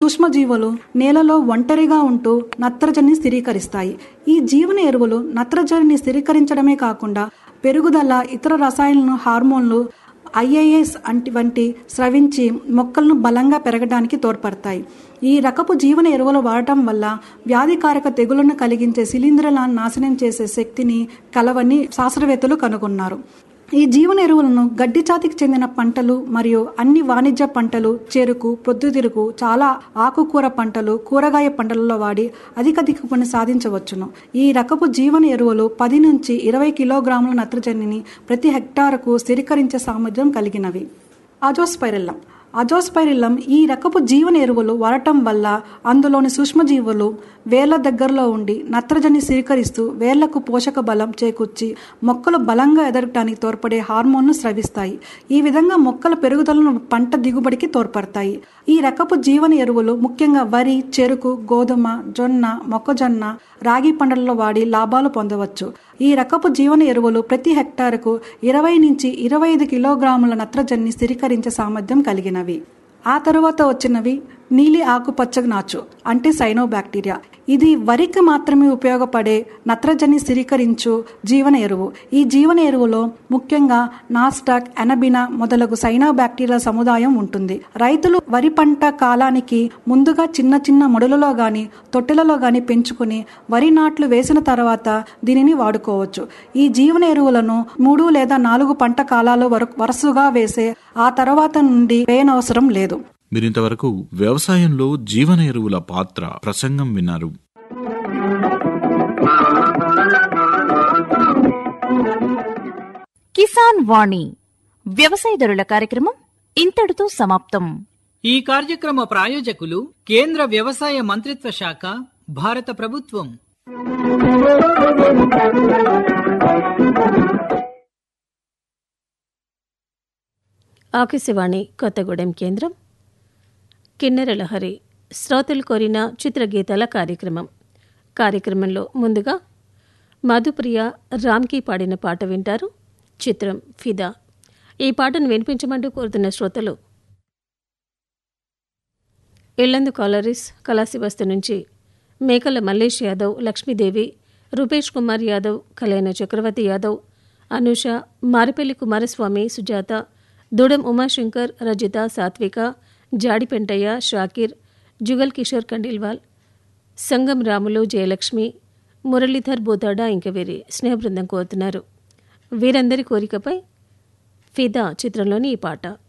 సూక్ష్మజీవులు నేలలో ఒంటరిగా ఉంటూ నత్రజనిని స్థిరీకరిస్తాయి. ఈ జీవన ఎరువులు నత్రజనిని స్థిరీకరించడమే కాకుండా పెరుగుదల, ఇతర రసాయనాలను, హార్మోన్లు, ఐఏఎస్ వంటి స్రవించి మొక్కలను బలంగా పెరగడానికి తోడ్పడతాయి. ఈ రకపు జీవన ఎరువులు వాడటం వల్ల వ్యాధికారక తెగుళ్లను కలిగించే శిలీంధ్రాలను నాశనం చేసే శక్తిని కలవని శాస్త్రవేత్తలు కనుగొన్నారు. ఈ జీవన ఎరువులను గడ్డి జాతికి చెందిన పంటలు మరియు అన్ని వాణిజ్య పంటలు, చెరుకు, ప్రొద్దుతిరుగు, చాలా ఆకుకూర పంటలు, కూరగాయ పంటలలో వాడి అధిక దిగుబడిని సాధించవచ్చును. ఈ రకపు జీవన ఎరువులు 10 నుంచి 20 కిలోగ్రాముల నత్రజనిని ప్రతి హెక్టారుకు స్థిరీకరించే సామర్థ్యం కలిగినవి. అజోస్పైరిల్లం ఈ రకపు జీవన ఎరువులు వాడటం వల్ల అందులోని సూక్ష్మజీవులు వేళ్ల దగ్గరలో ఉండి నత్రజని స్వీకరిస్తూ వేళ్లకు పోషక బలం చేకూర్చి మొక్కలు బలంగా ఎదగటానికి తోడ్పడే హార్మోన్ను స్రవిస్తాయి. ఈ విధంగా మొక్కల పెరుగుదలను, పంట దిగుబడికి తోడ్పడతాయి. ఈ రకపు జీవన ఎరువులు ముఖ్యంగా వరి, చెరుకు, గోధుమ, జొన్న, మొక్కజొన్న, రాగి పంటలలో వాడి లాభాలు పొందవచ్చు. ఈ రకపు జీవన ఎరువులు ప్రతి హెక్టారుకు 20 నుంచి 25 కిలోగ్రాముల నత్రజనిని స్థిరీకరించే సామర్థ్యం కలిగినవి. ఆ తరువాత వచ్చినవి నీలి ఆకుపచ్చ నాచు అంటే సైనోబాక్టీరియా. ఇది వరికి మాత్రమే ఉపయోగపడే నత్రజని స్థిరీకరించు జీవన ఎరువు. ఈ జీవన ఎరువులో ముఖ్యంగా నాస్టాక్, ఎనబినా మొదలగు సైనోబాక్టీరియా సముదాయం ఉంటుంది. రైతులు వరి పంట కాలానికి ముందుగా చిన్న చిన్న మడులలో గాని తొట్టెలలో గాని పెంచుకుని వరి నాట్లు వేసిన తర్వాత దీనిని వాడుకోవచ్చు. ఈ జీవన ఎరువులను 3 లేదా 4 పంట కాలాల వరకు వరుసగా వేసే ఆ తర్వాత నుండి వేయనవసరం లేదు. మీరింతవరకు వ్యవసాయంలో జీవన ఎరువుల పాత్ర ప్రసంగం విన్నారు. కిసాన్ వాణి వ్యవసాయదారుల కార్యక్రమం ఇంతటితో సమాప్తం. ఈ కార్యక్రమ ప్రాయోజకులు కేంద్ర వ్యవసాయ మంత్రిత్వ శాఖ, భారత ప్రభుత్వం. ఆకాశవాణి కొత్తగూడెం కేంద్రం. కిన్నెర లహరి శ్రోతలు కోరిన చిత్రగీతాల కార్యక్రమంలో ముందుగా మధుప్రియ, రామ్కి పాడిన పాట వింటారు. చిత్రం ఫిదా. ఈ పాటను వినిపించమంటూ కోరుతున్న శ్రోతలు ఇల్లందు కాలరీస్, కళాశివస్తు నుంచి మేకల మల్లేష్ యాదవ్, లక్ష్మీదేవి, రూపేష్ కుమార్ యాదవ్, కళ్యాణ చక్రవర్తి యాదవ్, అనూష, మారిపల్లి కుమారస్వామి, సుజాత, దూడం ఉమాశంకర్, రజిత, సాత్విక, జాడిపెంటయ్య, షాకీర్, జుగల్ కిషోర్ కండిల్వాల్, సంగం రాములు, జయలక్ష్మి, మురళీధర్ బోతాడా ఇంక వీరి స్నేహబృందం కోరుతున్నారు. వీరందరి కోరికపై ఫిదా చిత్రంలోని ఈ పాట.